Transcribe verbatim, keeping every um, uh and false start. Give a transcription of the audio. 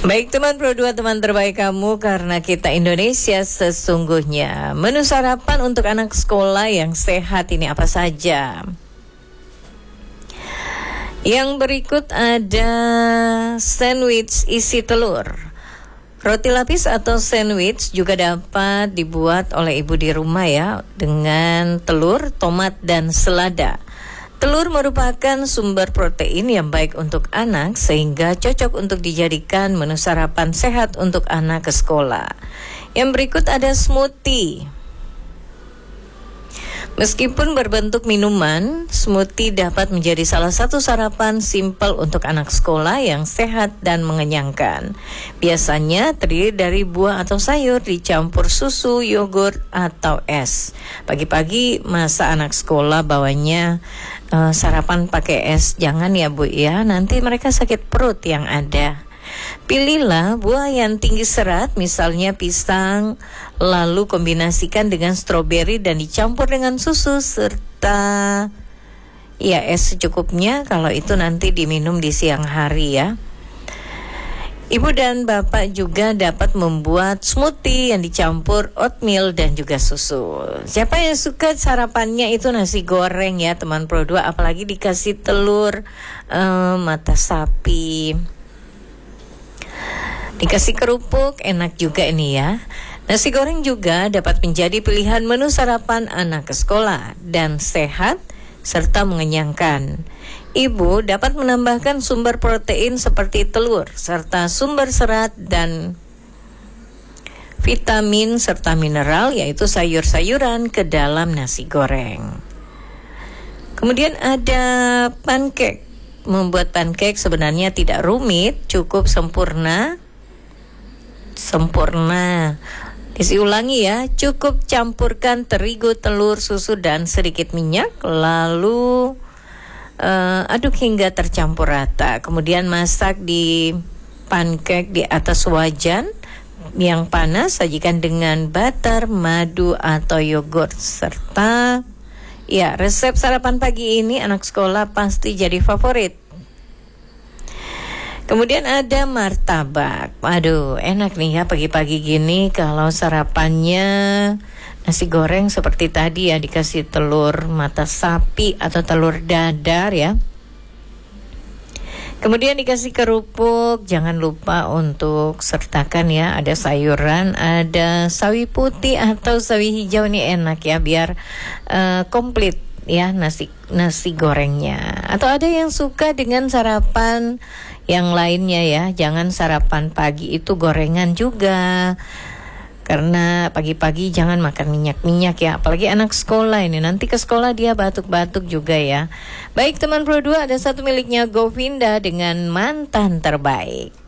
Baik teman Pro dua, teman terbaik kamu, karena kita Indonesia sesungguhnya. Menu sarapan untuk anak sekolah yang sehat ini apa saja? Yang berikut ada sandwich isi telur. Roti lapis atau sandwich juga dapat dibuat oleh ibu di rumah ya, dengan telur, tomat, dan selada. Telur merupakan sumber protein yang baik untuk anak sehingga cocok untuk dijadikan menu sarapan sehat untuk anak ke sekolah. Yang berikut ada smoothie. Meskipun berbentuk minuman, smoothie dapat menjadi salah satu sarapan simpel untuk anak sekolah yang sehat dan mengenyangkan. Biasanya terdiri dari buah atau sayur dicampur susu, yogurt, atau es. Pagi-pagi masa anak sekolah bawanya uh, sarapan pakai es, jangan ya Bu ya, nanti mereka sakit perut yang ada. Pilihlah buah yang tinggi serat, misalnya pisang, lalu kombinasikan dengan stroberi dan dicampur dengan susu serta ya es secukupnya, kalau itu nanti diminum di siang hari ya. Ibu dan bapak juga dapat membuat smoothie yang dicampur oatmeal dan juga susu. Siapa yang suka sarapannya itu nasi goreng ya teman Pro dua, apalagi dikasih telur eh, mata sapi, dikasih kerupuk, enak juga ini ya. Nasi goreng juga dapat menjadi pilihan menu sarapan anak ke sekolah dan sehat serta mengenyangkan. Ibu dapat menambahkan sumber protein seperti telur serta sumber serat dan vitamin serta mineral yaitu sayur-sayuran ke dalam nasi goreng. Kemudian ada pancake. Membuat pancake sebenarnya tidak rumit, cukup sempurna. Sempurna. Diulangi ya, cukup campurkan terigu, telur, susu, dan sedikit minyak, lalu uh, aduk hingga tercampur rata. Kemudian masak di pancake di atas wajan yang panas, sajikan dengan butter, madu, atau yogurt. Serta, ya, resep sarapan pagi ini anak sekolah pasti jadi favorit. Kemudian ada martabak. Aduh, enak nih ya pagi-pagi gini kalau sarapannya nasi goreng seperti tadi ya, dikasih telur mata sapi atau telur dadar ya. Kemudian dikasih kerupuk, jangan lupa untuk sertakan ya, ada sayuran, ada sawi putih atau sawi hijau, ini enak ya biar uh, komplit ya nasi nasi gorengnya. Atau ada yang suka dengan sarapan yang lainnya ya, jangan sarapan pagi itu gorengan juga, karena pagi-pagi jangan makan minyak-minyak ya, apalagi anak sekolah ini, nanti ke sekolah dia batuk-batuk juga ya. Baik teman Pro dua, ada satu miliknya Govinda dengan Mantan Terbaik.